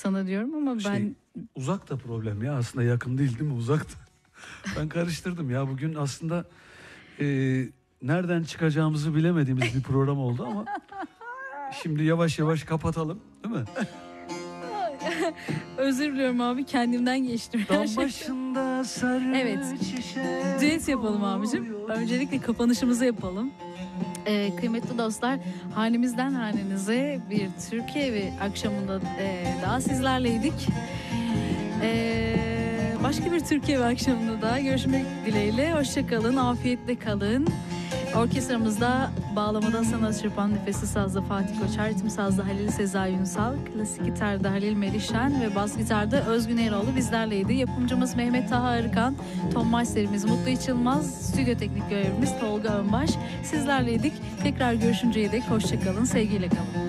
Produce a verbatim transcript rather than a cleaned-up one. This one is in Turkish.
sana diyorum ama Şey, ben... uzak da problem ya, aslında yakın değil değil mi, uzak da. Ben karıştırdım ya, bugün aslında e, nereden çıkacağımızı bilemediğimiz bir program oldu ama şimdi yavaş yavaş kapatalım değil mi? Özür diliyorum abi, kendimden geçtim. Dam başında sarı Evet. çiçek Düet yapalım abicim. oluyor. Öncelikle kapanışımızı yapalım. Ee, kıymetli dostlar, hanemizden hanenize bir Türkiye evi akşamında e, daha sizlerleydik. Ee, başka bir Türkiye evi akşamında da görüşmek dileğiyle. Hoşça kalın, afiyetle kalın. Orkestramızda bağlamada Sanat Çırpan, nefesli sazda Fatih Koçer, ritim sazda Halil Sezai Ünsal, klasik gitarda Halil Melişen ve bas gitarda Özgün Eroğlu bizlerleydi. Yapımcımız Mehmet Taha Arıkan, ton masterimiz Mutlu İçilmaz, stüdyo teknik görevimiz Tolga Önbaş. Sizlerleydik. Tekrar görüşünceye dek hoşça kalın, sevgiyle kalın.